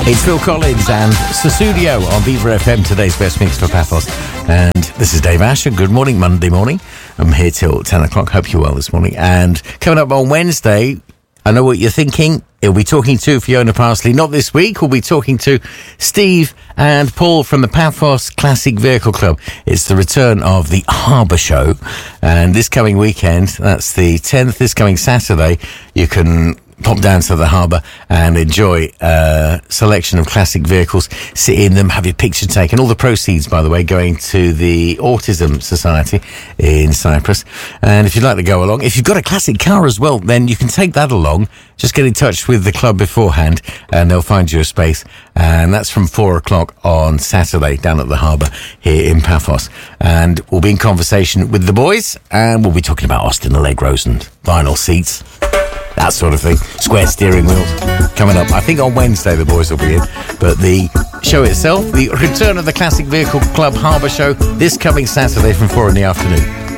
It's Phil Collins and Sussudio on Viva FM, today's best mix for Paphos. And this is Dave Asher. Good morning, Monday morning. I'm here till 10 o'clock. Hope you're well this morning. And coming up on Wednesday, I know what you're thinking. We'll be talking to Fiona Parsley. Not this week. We'll be talking to Steve and Paul from the Paphos Classic Vehicle Club. It's the return of the Harbour Show. And this coming weekend, that's the 10th, this coming Saturday, you can pop down to the harbour and enjoy a selection of classic vehicles, sit in them, have your picture taken. All the proceeds, by the way, going to the Autism Society in Cyprus. And if you'd like to go along, if you've got a classic car as well, then you can take that along. Just get in touch with the club beforehand and they'll find you a space. And that's from 4 o'clock on Saturday down at the harbour here in Paphos. And we'll be in conversation with the boys and we'll be talking about Austin Allegros and vinyl seats, that sort of thing. Square steering wheels. Coming up, I think on Wednesday the boys will be in. But the show itself, the return of the Classic Vehicle Club Harbour Show, this coming Saturday from 4 in the afternoon.